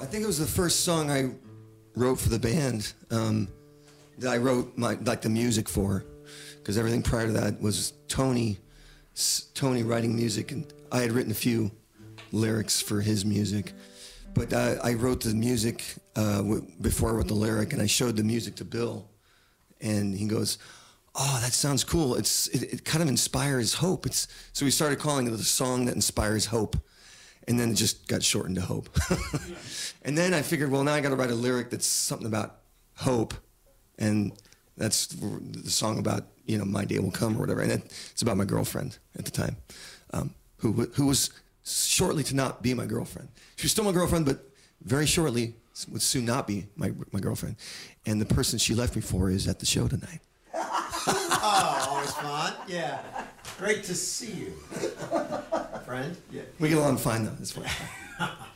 think it was the first song I wrote for the band that I wrote the music for, because everything prior to that was Tony writing music, and I had written a few lyrics for his music. But I wrote the music before I wrote the lyric, and I showed the music to Bill, and he goes, "Oh, that sounds cool. It kind of inspires hope." So we started calling it the song that inspires hope, and then it just got shortened to Hope. And then I figured, well, now I got to write a lyric that's something about hope, and that's the song about my day will come or whatever, and it's about my girlfriend at the time, who was shortly to not be my girlfriend. She was still my girlfriend, but very shortly would soon not be my girlfriend. And the person she left me for is at the show tonight. Oh, always fun. Yeah. Great to see you. Friend? Yeah. We get along fine, though. That's fine.